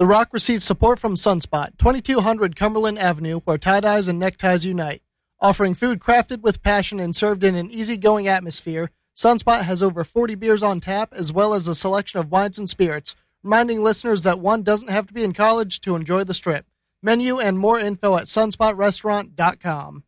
The Rock receives support from Sunspot, 2200 Cumberland Avenue, where tie-dyes and neckties unite. Offering food crafted with passion and served in an easygoing atmosphere, Sunspot has over 40 beers on tap, as well as a selection of wines and spirits, reminding listeners that one doesn't have to be in college to enjoy the Strip. Menu and more info at sunspotrestaurant.com.